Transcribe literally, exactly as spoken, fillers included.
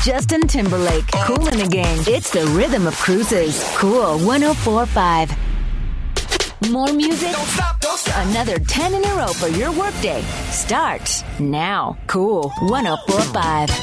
Justin Timberlake. Cool in the Gang. It's the rhythm of cruises. Cool one oh four point five. More music? Don't stop, don't stop. Another ten in a row for your workday. Starts now. Cool one oh four point five.